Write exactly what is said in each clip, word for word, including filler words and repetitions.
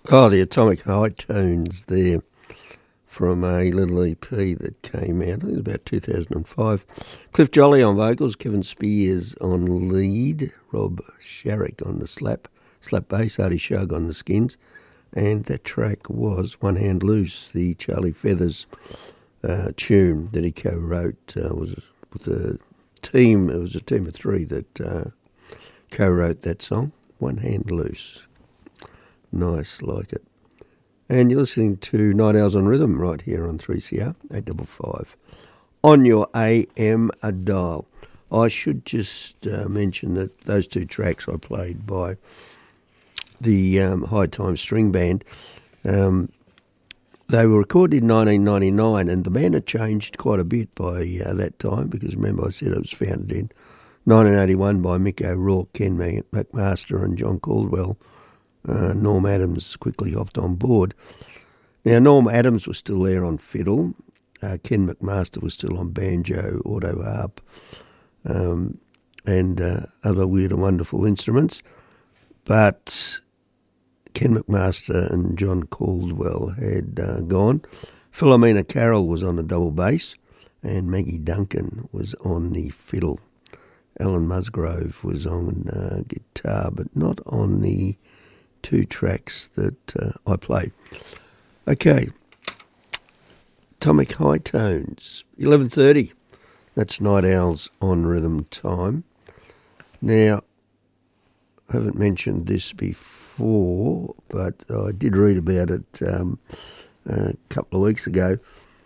Oh, the Atomic High Tones there from a little E P that came out, I think it was about two thousand five. Cliff Jolly on vocals, Kevin Spears on lead, Rob Sharrock on the slap, slap bass, Artie Shug on the skins, and that track was One Hand Loose, the Charlie Feathers uh, tune that he co-wrote. Uh, was with a team, it was a team of three that uh, co-wrote that song, One Hand Loose. Nice, like it. And you're listening to Night Owls on Rhythm right here on three C R, eight five five, on your A M dial. I should just uh, mention that those two tracks I played by the um, High Time String Band, um, they were recorded in nineteen ninety-nine, and the band had changed quite a bit by uh, that time, because remember I said it was founded in nineteen eighty-one by Mick O'Rourke, Ken McMaster and John Caldwell. Uh, Norm Adams quickly hopped on board. Now, Norm Adams was still there on fiddle. Uh, Ken McMaster was still on banjo, auto harp, um, and uh, other weird and wonderful instruments. But Ken McMaster and John Caldwell had uh, gone. Philomena Carroll was on the double bass, and Maggie Duncan was on the fiddle. Alan Musgrove was on uh, guitar, but not on the two tracks that uh, I played. Okay, Atomic High Tones, eleven thirty. That's Night Owls on Rhythm time. Now, I haven't mentioned this before, but I did read about it um, a couple of weeks ago.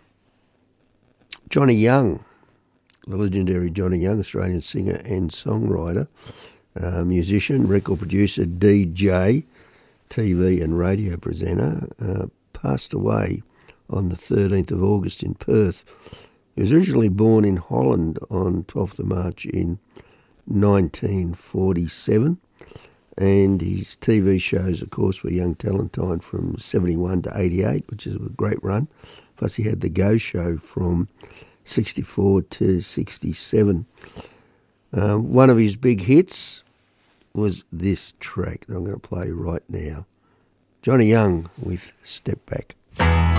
Johnny Young, the legendary Johnny Young, Australian singer and songwriter, uh, musician, record producer, D J, T V and radio presenter, uh, passed away on the thirteenth of August in Perth. He was originally born in Holland on twelfth of March in nineteen forty-seven, and his T V shows, of course, were Young Talentine from seventy-one to eighty-eight, which is a great run. Plus he had the Go Show from sixty-four to sixty-seven. Uh, one of his big hits was this track that I'm going to play right now. Johnny Young with Step Back.